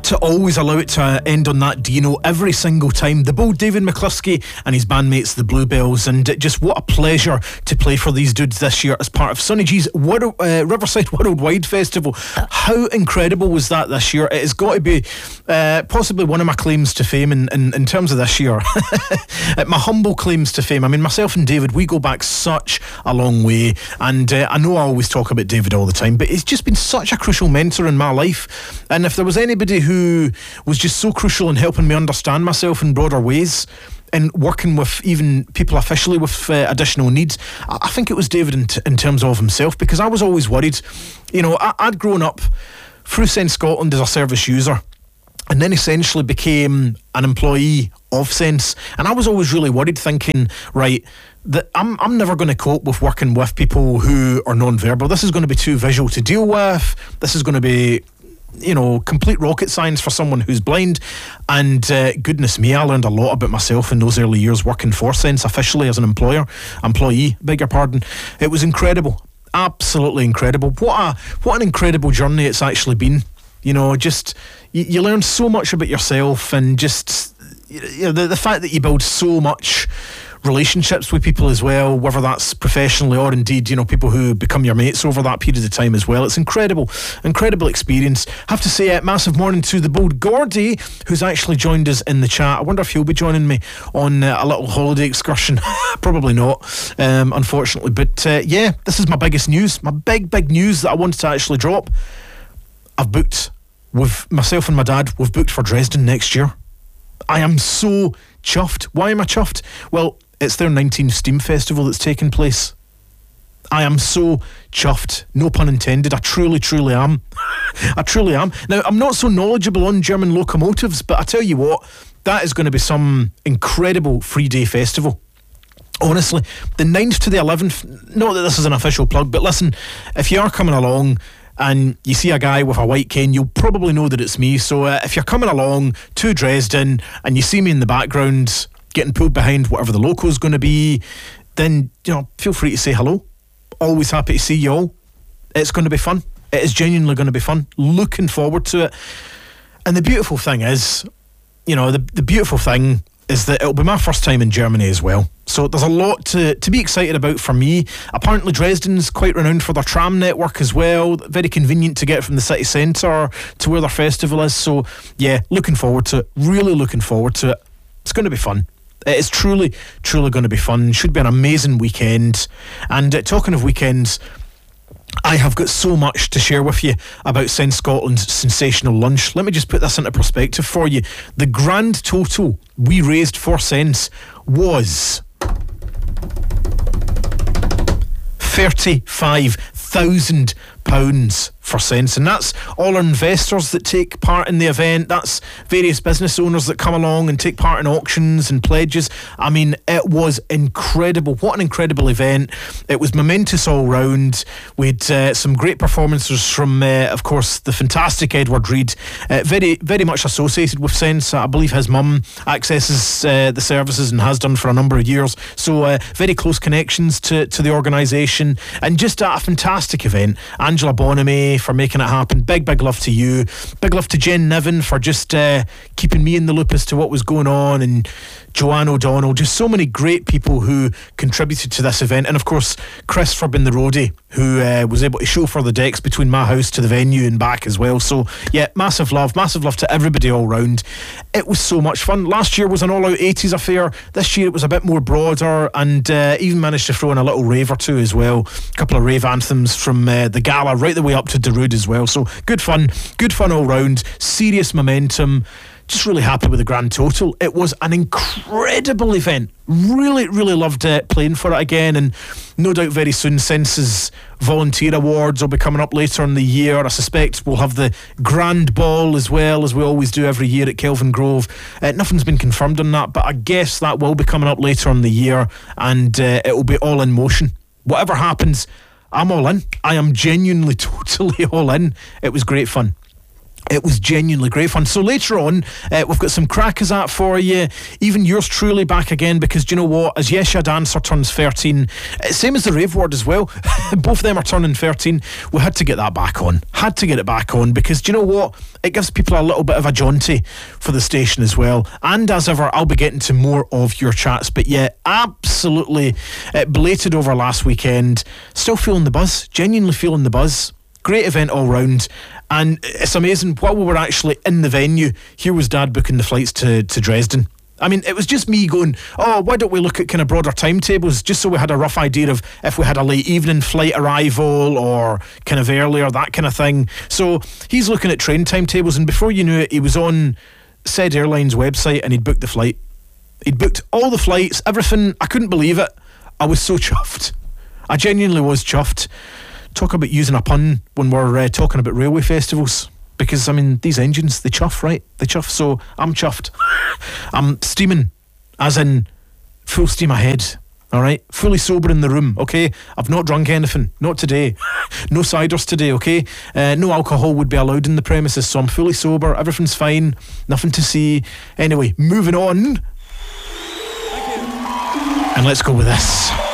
to always allow it to end on that Dino every single time. The bold David McCluskey and his bandmates, the Bluebells, and just what a pleasure to play for these dudes this year as part of Sonny G's Riverside Worldwide Festival. How incredible was that this year? It has got to be possibly one of my claims to fame in terms of this year. My humble claims to fame. I mean, myself and David, we go back such a long way, and I know I always talk about David all the time, but he's just been such a crucial mentor in my life. And if there was anybody who was just so crucial in helping me understand myself in broader ways and working with even people officially with additional needs, I think it was David in terms of himself, because I was always worried. You know, I'd grown up through Sense Scotland as a service user, and then essentially became an employee of Sense, and I was always really worried, thinking, right, that I'm never going to cope with working with people who are non-verbal. This is going to be too visual to deal with. This is going to be, you know, complete rocket science for someone who's blind. And goodness me, I learned a lot about myself in those early years working for Sense officially as an employee, beg your pardon. It was incredible, absolutely incredible. What an incredible journey it's actually been. You know, just you learn so much about yourself, and just, you know, the fact that you build so much relationships with people as well, whether that's professionally or indeed, you know, people who become your mates over that period of time as well. It's incredible experience. Have to say a massive morning to the bold Gordy, who's actually joined us in the chat. I wonder if he'll be joining me on a little holiday excursion. Probably not, unfortunately, but yeah, this is my biggest news, my big news that I wanted to actually drop. I've booked, with myself and my dad, we've booked for Dresden next year. I am so chuffed. Why am I chuffed? Well, it's their 19th Steam Festival that's taking place. I am so chuffed. No pun intended. I truly am. I truly am. Now, I'm not so knowledgeable on German locomotives, but I tell you what, that is going to be some incredible 3-day festival. Honestly, the 9th to the 11th, not that this is an official plug, but listen, if you are coming along and you see a guy with a white cane, you'll probably know that it's me. So if you're coming along to Dresden and you see me in the background getting pulled behind whatever the loco's going to be, then, you know, feel free to say hello. Always happy to see you all. It's going to be fun. It is genuinely going to be fun. Looking forward to it. And the beautiful thing is, you know, the beautiful thing is that it'll be my first time in Germany as well. So there's a lot to be excited about for me. Apparently Dresden's quite renowned for their tram network as well. Very convenient to get from the city centre to where their festival is. So yeah, looking forward to it. Really looking forward to it. It's going to be fun. It is truly going to be fun. Should be an amazing weekend. And talking of weekends, I have got so much to share with you about Sense Scotland's sensational lunch. Let me just put this into perspective for you. The grand total we raised for Sense was £35,000 for Sense, and that's all our investors that take part in the event. That's various business owners that come along and take part in auctions and pledges. I mean, it was incredible. What an incredible event. It was momentous all round. We had some great performances from of course the fantastic Edward Reid, very much associated with Sense. I believe his mum accesses the services and has done for a number of years, so very close connections to the organisation, and just a fantastic event. Angela Bonamy for making it happen. Big love to you. Big love to Jen Niven for just keeping me in the loop as to what was going on, and Joanne O'Donnell. Just so many great people who contributed to this event, and of course Chris for being the roadie, who was able to chauffeur the decks between my house to the venue and back as well. So yeah, massive love to everybody all round. It was so much fun. Last year was an all-out 80s affair. This year it was a bit more broader, and even managed to throw in a little rave or two as well. A couple of rave anthems from the gala right the way up to Darude as well. So good fun all round. Serious momentum. Just really happy with the grand total. It was an incredible event. Really loved playing for it again, and no doubt very soon Sense's volunteer awards will be coming up later in the year. I suspect we'll have the grand ball as well, as we always do every year at Kelvin Grove. Nothing's been confirmed on that, but I guess that will be coming up later in the year, and it will be all in motion. Whatever happens, I'm all in. I am genuinely totally all in. It was great fun. It was genuinely great fun. So later on, we've got some crackers out for you. Even yours truly back again, because do you know what? As Yesha Dancer turns 13, same as the Rave Ward as well. Both of them are turning 13. We had to get that back on. Had to get it back on, because do you know what? It gives people a little bit of a jaunty for the station as well. And as ever, I'll be getting to more of your chats. But yeah, absolutely belated over last weekend. Still feeling the buzz. Genuinely feeling the buzz. Great event all round. And it's amazing, while we were actually in the venue, here was Dad booking the flights to Dresden. I mean, it was just me going, oh, why don't we look at kind of broader timetables, just so we had a rough idea of if we had a late evening flight arrival or kind of earlier, that kind of thing. So he's looking at train timetables, and before you knew it, he was on said airline's website and he'd booked the flight. He'd booked all the flights, everything. I couldn't believe it. I was so chuffed. I genuinely was chuffed. Talk about using a pun when we're talking about railway festivals, because I mean, these engines, they chuff, right? They chuff. So I'm chuffed. I'm steaming, as in full steam ahead. All right, fully sober in the room. Okay, I've not drunk anything, not today. No ciders today. Okay, no alcohol would be allowed in the premises, so I'm fully sober. Everything's fine, nothing to see. Anyway, moving on. Thank you. And let's go with this.